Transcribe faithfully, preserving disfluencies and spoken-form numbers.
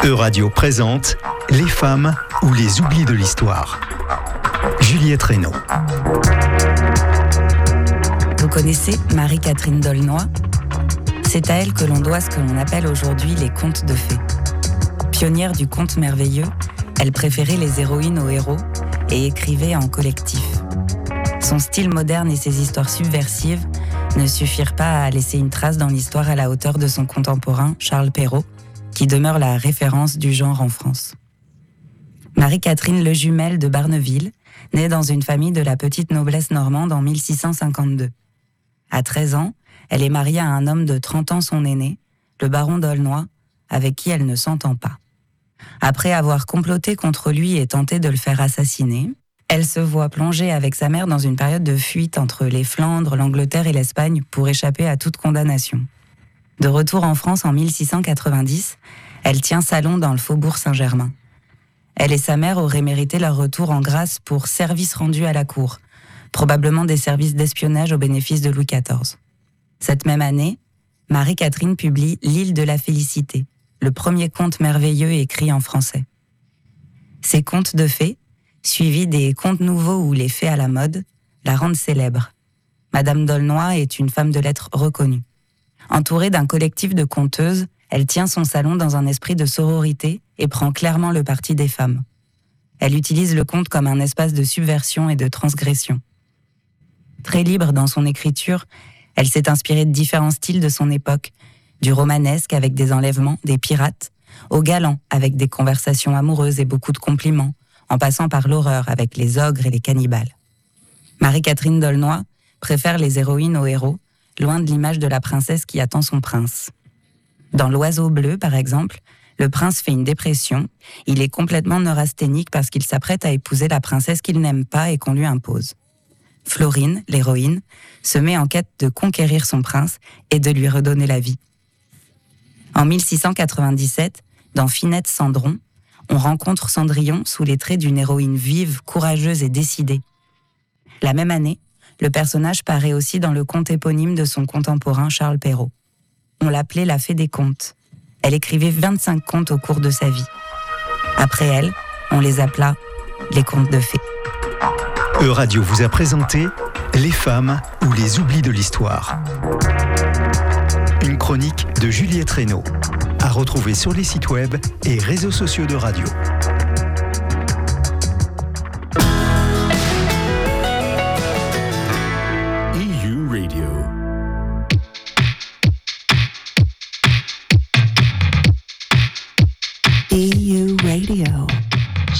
Euradio présente Les femmes ou les oublis de l'histoire. Juliette Reynaud. Vous connaissez Marie-Catherine d'Aulnoy ? C'est à elle que l'on doit ce que l'on appelle aujourd'hui les contes de fées. Pionnière du conte merveilleux, elle préférait les héroïnes aux héros et écrivait en collectif. Son style moderne et ses histoires subversives ne suffirent pas à laisser une trace dans l'histoire à la hauteur de son contemporain, Charles Perrault, qui demeure la référence du genre en France. Marie-Catherine Lejumel de Barneville naît dans une famille de la petite noblesse normande en mille six cent cinquante-deux. À treize ans, elle est mariée à un homme de trente ans son aîné, le baron d'Aulnoy, avec qui elle ne s'entend pas. Après avoir comploté contre lui et tenté de le faire assassiner, elle se voit plongée avec sa mère dans une période de fuite entre les Flandres, l'Angleterre et l'Espagne pour échapper à toute condamnation. De retour en France en mille six cent quatre-vingt-dix, elle tient salon dans le faubourg Saint-Germain. Elle et sa mère auraient mérité leur retour en grâce pour services rendus à la cour, probablement des services d'espionnage au bénéfice de Louis quatorze. Cette même année, Marie-Catherine publie L'île de la félicité, le premier conte merveilleux écrit en français. Ces contes de fées, suivis des contes nouveaux ou les fées à la mode, la rendent célèbre. Madame d'Aulnoy est une femme de lettres reconnue. Entourée d'un collectif de conteuses, elle tient son salon dans un esprit de sororité et prend clairement le parti des femmes. Elle utilise le conte comme un espace de subversion et de transgression. Très libre dans son écriture, elle s'est inspirée de différents styles de son époque, du romanesque avec des enlèvements, des pirates, au galant avec des conversations amoureuses et beaucoup de compliments, en passant par l'horreur avec les ogres et les cannibales. Marie-Catherine d'Aulnoy préfère les héroïnes aux héros, loin de l'image de la princesse qui attend son prince. Dans L'Oiseau bleu, par exemple, le prince fait une dépression, il est complètement neurasthénique parce qu'il s'apprête à épouser la princesse qu'il n'aime pas et qu'on lui impose. Florine, l'héroïne, se met en quête de conquérir son prince et de lui redonner la vie. En mille six cent quatre-vingt-dix-sept, dans Finette Cendron, on rencontre Cendrillon sous les traits d'une héroïne vive, courageuse et décidée. La même année, le personnage paraît aussi dans le conte éponyme de son contemporain Charles Perrault. On l'appelait la fée des contes. Elle écrivait vingt-cinq contes au cours de sa vie. Après elle, on les appela les contes de fées. Euradio vous a présenté Les femmes ou les oublis de l'histoire. Une chronique de Juliette Reynaud, à retrouver sur les sites web et réseaux sociaux de radio.